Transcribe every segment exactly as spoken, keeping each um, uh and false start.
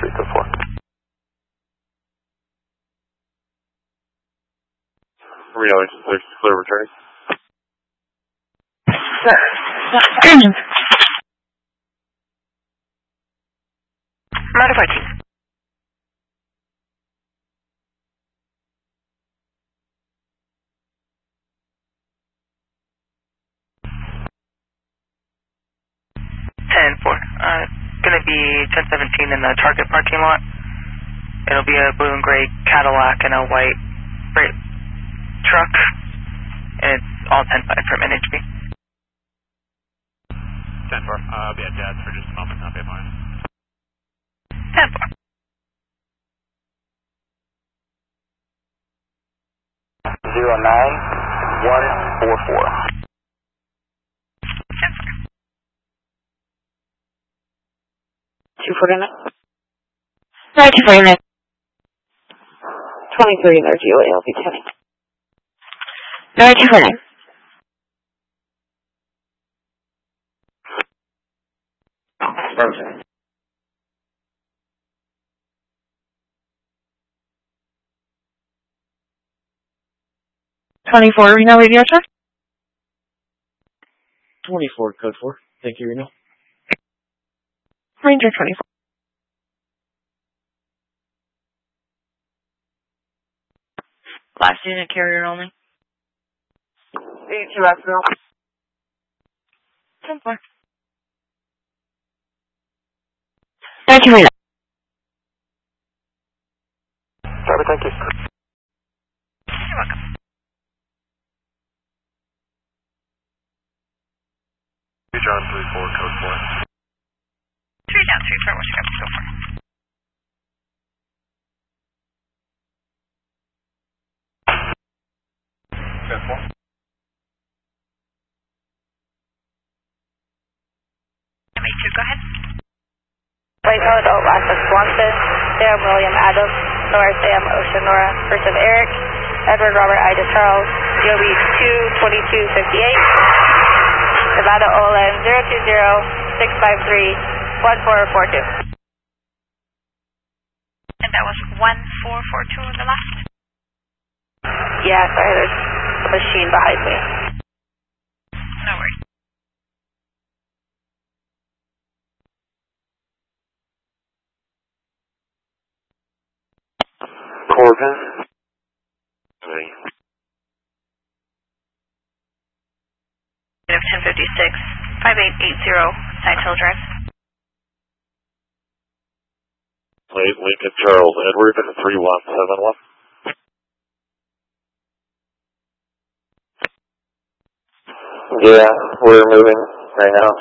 three, code four. Reno eighty-six, clear returning. Modified. ten four. Uh, gonna be ten seventeen in the Target parking lot. It'll be a blue and gray Cadillac and a white freight truck. And it's all ten five from N H B. ten four. Uh, I'll be at Dad's for just a moment. I'll be mine. ten four. zero nine one four four. ten four. two forty-nine. No, two forty-nine. twenty-three in their G O A, I'll be ten. No, two forty-nine. Perfect. twenty-four, Reno radio check. twenty-four, code four. Thank you, Reno. Ranger twenty-four. Last unit carrier only. eighty-two F-Bill. ten four. Thank you, Reno. Sorry, thank you. You're welcome. John three four, code four. Three down, three four, what's your go for? ten four. M A two, go ahead. White Mode, Alaska Swanson, Sam William Adams, Nora Sam Ocean Nora, Person Eric, Edward Robert Ida Charles, G O B two twenty-two fifty-eight, Nevada O L N zero two zero six five three one four four two. And that was one four four two in the last? Yeah, sorry, there's a machine behind me. No worries. Corbin. Three. Of ten fifty-six, five eight eight zero, Sighthill Drive. Late Lincoln Charles Edward, three one seven one. Yeah, we're moving right now.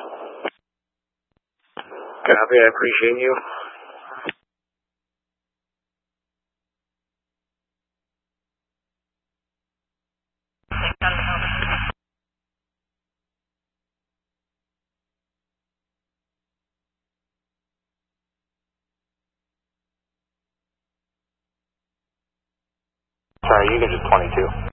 Copy, I appreciate you. Sorry, you can just twenty-two.